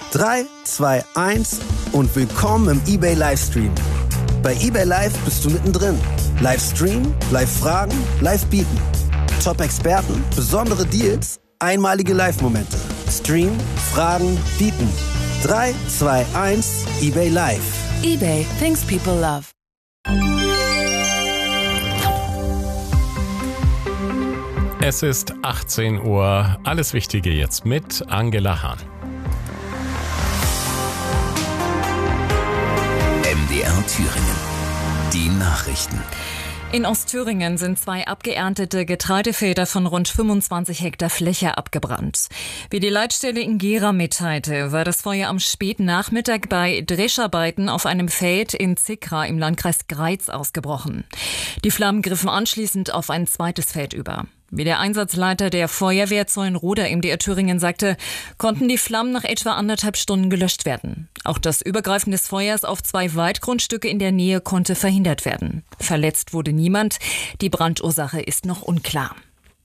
3, 2, 1 und willkommen im eBay Livestream. Bei eBay Live bist du mittendrin. Livestream, Live-Fragen, Live-Bieten. Top-Experten, besondere Deals, einmalige Live-Momente. Stream, Fragen, Bieten. 3, 2, 1, eBay Live. eBay, things people love. Es ist 18 Uhr. Alles Wichtige jetzt mit Angela Hahn. MDR Thüringen. Die Nachrichten. In Ostthüringen sind 2 abgeerntete Getreidefelder von rund 25 Hektar Fläche abgebrannt. Wie die Leitstelle in Gera mitteilte, war das Feuer am späten Nachmittag bei Drescharbeiten auf einem Feld in Zickra im Landkreis Greiz ausgebrochen. Die Flammen griffen anschließend auf ein zweites Feld über. Wie der Einsatzleiter der Feuerwehr Zeulenroda MDR Thüringen sagte, konnten die Flammen nach etwa 1,5 Stunden gelöscht werden. Auch das Übergreifen des Feuers auf 2 Waldgrundstücke in der Nähe konnte verhindert werden. Verletzt wurde niemand. Die Brandursache ist noch unklar.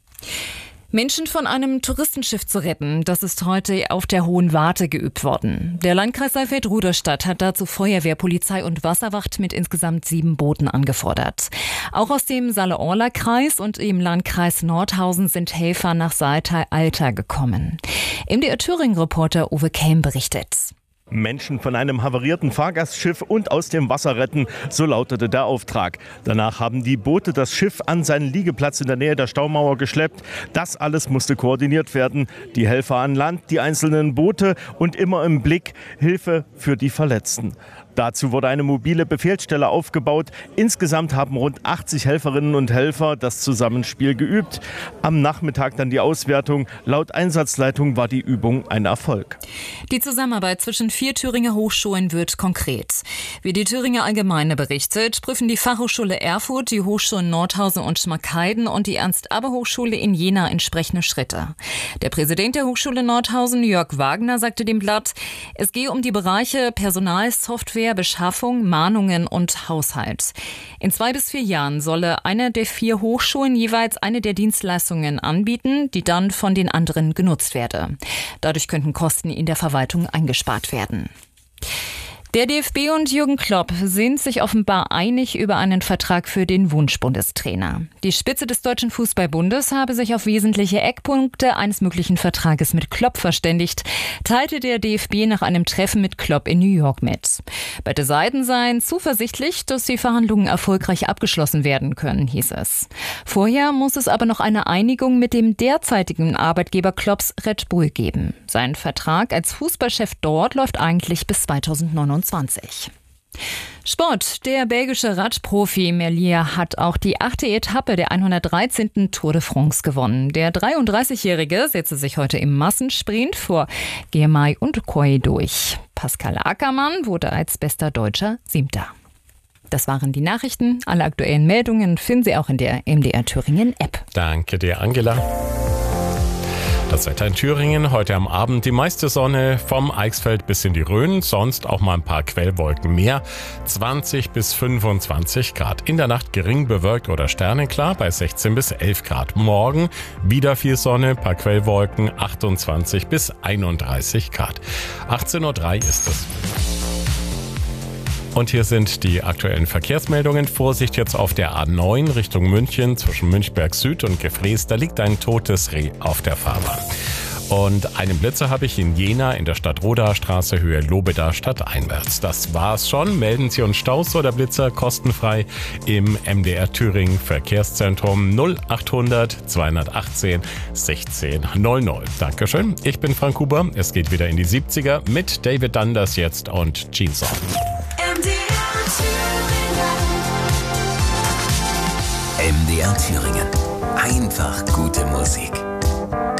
Menschen von einem Touristenschiff zu retten, das ist heute auf der Hohen Warte geübt worden. Der Landkreis Saalfeld-Rudolstadt hat dazu Feuerwehr, Polizei und Wasserwacht mit insgesamt 7 Booten angefordert. Auch aus dem Saale-Orla-Kreis und im Landkreis Nordhausen sind Helfer nach Salta-Alta gekommen. MDR Thüringen-Reporter Uwe Kelm berichtet. Menschen von einem havarierten Fahrgastschiff und aus dem Wasser retten, so lautete der Auftrag. Danach haben die Boote das Schiff an seinen Liegeplatz in der Nähe der Staumauer geschleppt. Das alles musste koordiniert werden. Die Helfer an Land, die einzelnen Boote und immer im Blick Hilfe für die Verletzten. Dazu wurde eine mobile Befehlsstelle aufgebaut. Insgesamt haben rund 80 Helferinnen und Helfer das Zusammenspiel geübt. Am Nachmittag dann die Auswertung. Laut Einsatzleitung war die Übung ein Erfolg. Die Zusammenarbeit zwischen 4 Thüringer Hochschulen wird konkret. Wie die Thüringer Allgemeine berichtet, prüfen die Fachhochschule Erfurt, die Hochschulen Nordhausen und Schmackheiden und die Ernst-Abbe-Hochschule in Jena entsprechende Schritte. Der Präsident der Hochschule Nordhausen, Jörg Wagner, sagte dem Blatt, es gehe um die Bereiche Personal, Software, Beschaffung, Mahnungen und Haushalt. In 2 bis 4 Jahren solle eine der 4 Hochschulen jeweils eine der Dienstleistungen anbieten, die dann von den anderen genutzt werde. Dadurch könnten Kosten in der Verwaltung eingespart werden. Der DFB und Jürgen Klopp sind sich offenbar einig über einen Vertrag für den Wunschbundestrainer. Die Spitze des Deutschen Fußballbundes habe sich auf wesentliche Eckpunkte eines möglichen Vertrages mit Klopp verständigt, teilte der DFB nach einem Treffen mit Klopp in New York mit. Beide Seiten seien zuversichtlich, dass die Verhandlungen erfolgreich abgeschlossen werden können, hieß es. Vorher muss es aber noch eine Einigung mit dem derzeitigen Arbeitgeber Klopps Red Bull geben. Sein Vertrag als Fußballchef dort läuft eigentlich bis 2029. Sport. Der belgische Radprofi Merlier hat auch die 8. Etappe der 113. Tour de France gewonnen. Der 33-Jährige setzte sich heute im Massensprint vor Girmay und Coy durch. Pascal Ackermann wurde als bester Deutscher 7. Das waren die Nachrichten. Alle aktuellen Meldungen finden Sie auch in der MDR Thüringen App. Danke dir, Angela. Das Wetter in Thüringen, heute am Abend die meiste Sonne vom Eichsfeld bis in die Rhön, sonst auch mal ein paar Quellwolken mehr, 20 bis 25 Grad. In der Nacht gering bewölkt oder sternenklar bei 16 bis 11 Grad. Morgen wieder viel Sonne, paar Quellwolken, 28 bis 31 Grad. 18.03 Uhr ist es. Und hier sind die aktuellen Verkehrsmeldungen. Vorsicht jetzt auf der A9 Richtung München zwischen Münchberg Süd und Gefrees. Da liegt ein totes Reh auf der Fahrbahn. Und einen Blitzer habe ich in Jena in der Stadtrodaer Straße Höhe Lobeda stadteinwärts. Das war's schon. Melden Sie uns Staus oder Blitzer kostenfrei im MDR Thüringen Verkehrszentrum 0800 218 1600. Dankeschön. Ich bin Frank Huber. Es geht wieder in die 70er mit David Dunders jetzt und Jeans On. MDR Thüringen. Einfach gute Musik.